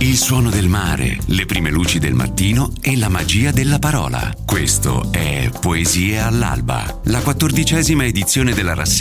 Il suono del mare, le prime luci del mattino e la magia della parola. Questo è Poesie all'alba, la 14ª edizione della rassegna